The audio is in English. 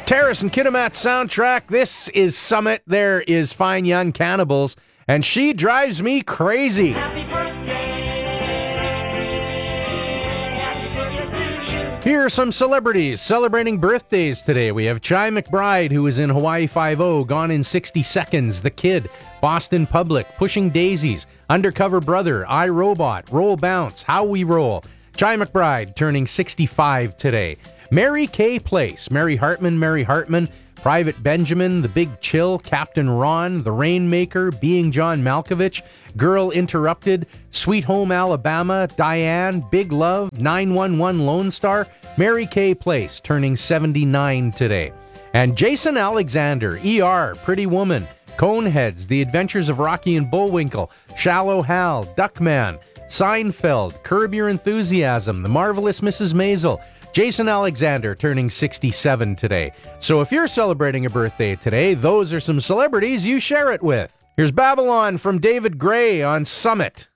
Terrace and Kitimat soundtrack. This is Summit. There is Fine Young Cannibals. And She Drives Me Crazy. Happy birthday. Here are some celebrities celebrating birthdays today. We have Chi McBride, who is in Hawaii Five-0, Gone in 60 Seconds, The Kid, Boston Public, Pushing Daisies, Undercover Brother, iRobot, Roll Bounce, How We Roll. Chi McBride turning 65 today. Mary Kay Place, Mary Hartman, Private Benjamin, The Big Chill, Captain Ron, The Rainmaker, Being John Malkovich, Girl Interrupted, Sweet Home Alabama, Diane, Big Love, 911 Lone Star, Mary Kay Place turning 79 today. And Jason Alexander, ER, Pretty Woman, Coneheads, The Adventures of Rocky and Bullwinkle, Shallow Hal, Duckman, Seinfeld, Curb Your Enthusiasm, The Marvelous Mrs. Maisel. Jason Alexander turning 67 today. So if you're celebrating a birthday today, those are some celebrities you share it with. Here's Babylon from David Gray on Summit.